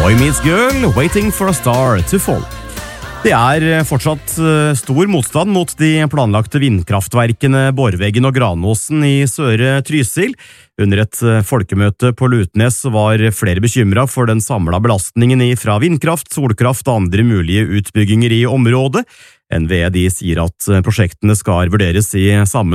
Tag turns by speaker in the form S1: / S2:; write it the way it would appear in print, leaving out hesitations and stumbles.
S1: Boy Meets Girl, Waiting for a Star to Fall. Det fortsatt stor motstand mot de planlagte vindkraftverkene Borveggen og Granåsen i Søre Trysil. Under et folkemøte på Lutnes var flere bekymret for den samlede belastningen fra vindkraft, solkraft og andre mulige utbygginger i området. NVE sier at prosjektene skal vurderes i samme